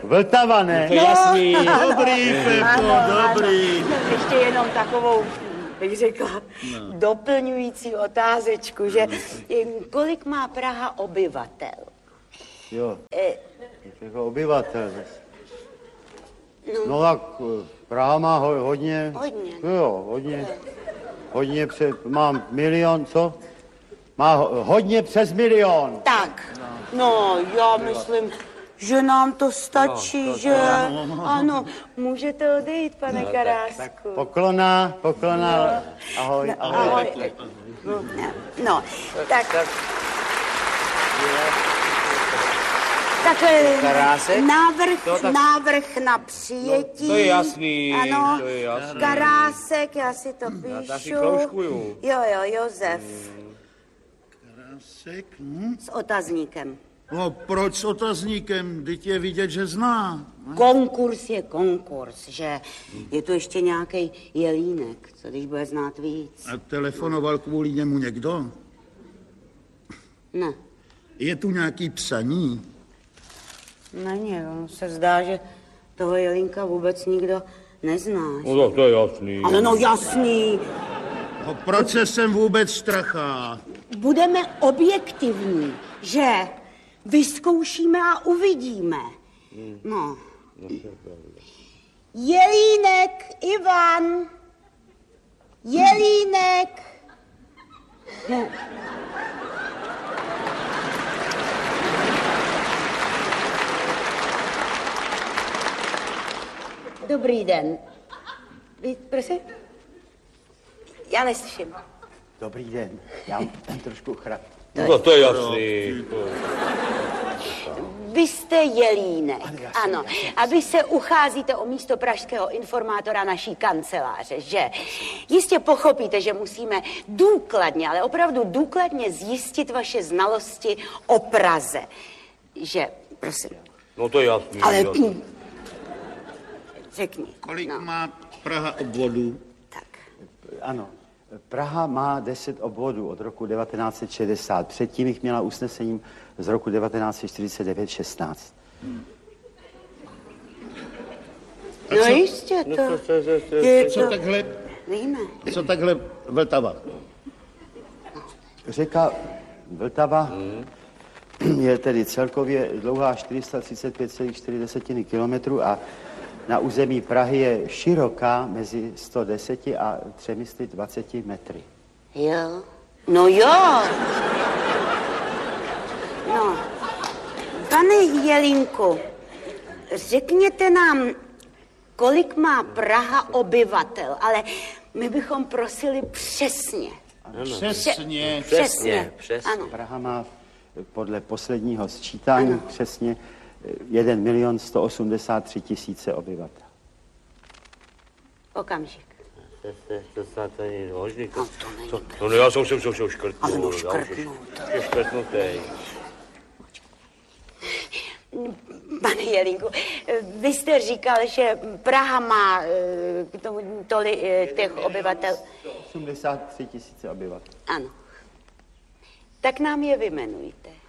Vltava, ne? To je jasný. Dobrý, Pepo, dobrý. Ještě jenom takovou, bych řekla, doplňující otázečku, že kolik má Praha obyvatel? Jo, jako obyvatel. No tak Praha má hodně. Hodně. Jo, hodně. Hodně mám milion, co? Má hodně přes milion. Tak, no já myslím, že nám to stačí, že? Ano, můžete odejít, pane Karásku. Poklona. Ahoj. Ahoj. No, tak... Karásek? Návrh na přijetí. To je jasný, Ano, to je jasný. Karásek, já si to píšu. Já si kroužkuju. Jo, Josef. Karásek, S otazníkem. No, proč s otazníkem? Vždyť je vidět, že zná. Konkurs je konkurs, že je tu ještě nějaký Jelínek, co když bude znát víc. A telefonoval kvůli němu někdo? Ne, Je tu nějaký psaní? není, on se zdá, že toho Jelínka vůbec nikdo nezná. No to je jasný. Ale no jasný, No, proč se sem vůbec strachá? budeme objektivní, že vyzkoušíme a uvidíme. No. Jelínek, Ivan. Jelínek. No. Dobrý den. Prosím? Já neslyším. Dobrý den. Já mám trošku chrap. No to je jasný. Vy jste Jelínek, ano. A vy se ucházíte o místo pražského informátora naší kanceláře, že? Jistě pochopíte, že musíme důkladně, ale opravdu důkladně zjistit vaše znalosti o Praze. Že, prosím. No to je jasný. Ale řekni. Kolik No, má Praha obvodů? tak. Ano. Praha má 10 obvodů od roku 1960. Předtím jich měla usnesením z roku 1949 16. No jistě, to je Co to. takhle, Víme. co takhle Vltava? Řeka Vltava je tedy celkově dlouhá 435,4 kilometrů a na území Prahy je široká mezi 110 a 320 metry. Jo. No jo. No. Pane Jelínku, řekněte nám, kolik má Praha obyvatel, ale my bychom prosili přesně. Přesně. Přesně. Přesně. Ano. Praha má podle posledního sčítání přesně 1 183 000 obyvatel. Okamžik. To snad není možný. No, to není No já jsem škrtnul. Ale no škrtnout. Je škrtnutej. Pane Jelínku, vy jste říkal, že Praha má tolik těch obyvatel. 83 000 obyvatel. Ano. Tak nám je vyjmenujte.